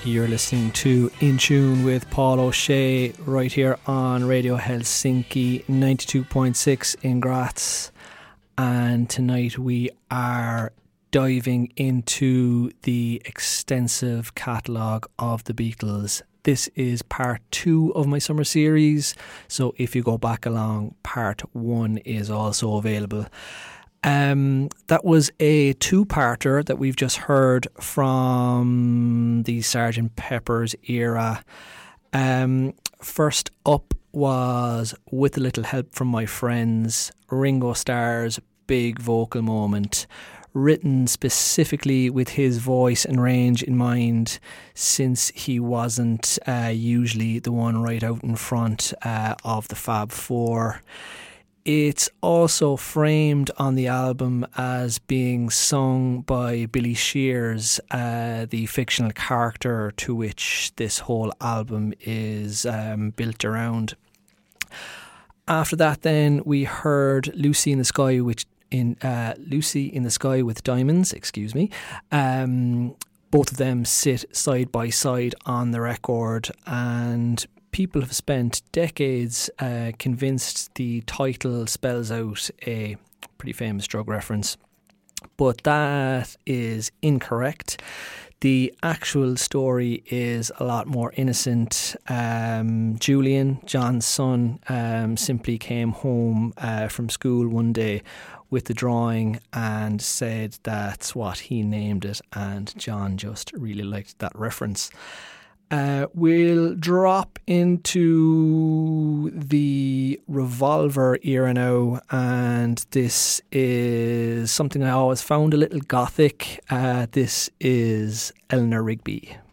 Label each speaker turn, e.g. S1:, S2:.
S1: You're listening to In Tune with Paul O'Shea right here on Radio Helsinki 92.6 in Graz. And tonight we are diving into the extensive catalogue of the Beatles. This is part 2 of my summer series, so if you go back along, part 1 is also available. That was a 2-parter that we've just heard from the Sgt. Pepper's era. First up was With a Little Help from My Friends, Ringo Starr's big vocal moment, written specifically with his voice and range in mind, since he wasn't usually the one right out in front of the Fab Four. It's also framed on the album as being sung by Billy Shears, the fictional character to which this whole album is built around. After that, then we heard Lucy in the Sky, Lucy in the Sky with Diamonds. Both of them sit side by side on the record, and people have spent decades convinced the title spells out a pretty famous drug reference, but that is incorrect. The actual story is a lot more innocent. Julian, John's son, simply came home from school one day with the drawing and said that's what he named it, and John just really liked that reference. We'll drop into the Revolver era now, and this is something I always found a little gothic. This is Eleanor Rigby.